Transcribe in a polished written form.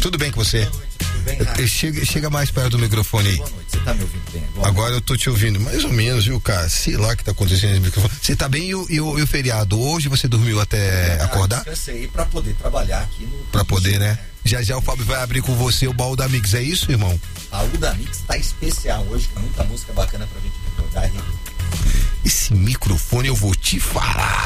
Tudo bem com você? Chega mais perto do microfone aí. Boa noite, você tá me ouvindo bem agora? Agora eu tô te ouvindo, mais ou menos, viu, cara? Sei lá o que tá acontecendo no microfone. Você tá bem e o feriado? Hoje você dormiu até acordar? Descansei pra poder trabalhar aqui no... Pra poder, né? Já o Fábio vai abrir com você o baú da Mix, é isso, irmão? O baú da Mix tá especial hoje, com muita música bacana pra gente recordar. Esse microfone eu vou te falar.